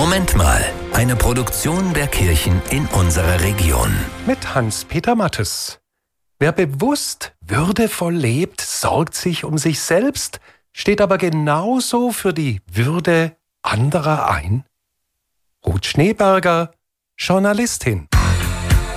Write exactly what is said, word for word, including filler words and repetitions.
Moment mal, eine Produktion der Kirchen in unserer Region. Mit Hans-Peter Mattes. Wer bewusst würdevoll lebt, sorgt sich um sich selbst, steht aber genauso für die Würde anderer ein. Ruth Schneeberger, Journalistin.